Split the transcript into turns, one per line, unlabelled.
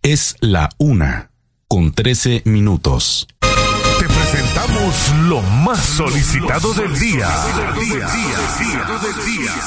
Es la 1:13.
Te presentamos lo más solicitado del día.